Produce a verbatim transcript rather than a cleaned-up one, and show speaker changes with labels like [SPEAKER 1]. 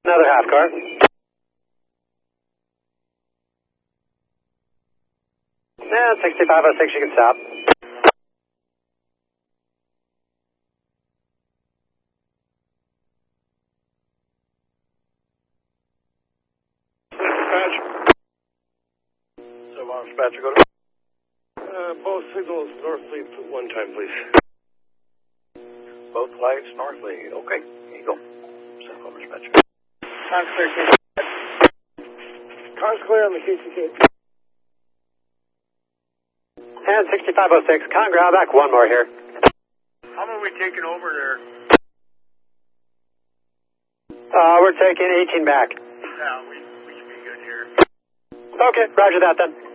[SPEAKER 1] Another half car. Yeah, sixty-five oh six, you can stop.
[SPEAKER 2] Dispatch. So, on dispatcher, go to... Uh, both signals north lead to one time, please.
[SPEAKER 3] Both lights northly. Okay, here you go. Send over dispatcher.
[SPEAKER 2] Car's clear, K C K. Car's clear on the K C K.
[SPEAKER 1] And sixty-five oh six, con ground back, one more here.
[SPEAKER 2] How are we taking over there?
[SPEAKER 1] Uh, we're taking eighteen back.
[SPEAKER 2] Yeah, we, we should be good here.
[SPEAKER 1] Okay, roger that then.